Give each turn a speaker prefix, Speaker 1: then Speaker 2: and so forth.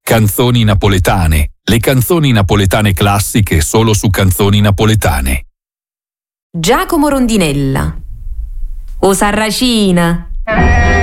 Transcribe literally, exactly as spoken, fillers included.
Speaker 1: Canzoni napoletane. Le canzoni napoletane classiche solo su Canzoni Napoletane.
Speaker 2: Giacomo Rondinella. O Sarracina.